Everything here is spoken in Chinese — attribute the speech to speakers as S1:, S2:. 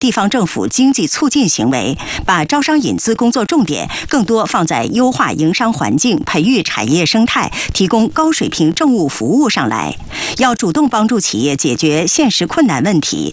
S1: 地方政府经济促进行为，把招商引资工作重点更多放在优化营商环境、培育产业生态、提供高水平政务服务上来。要主动帮助企业解决现实困难问题，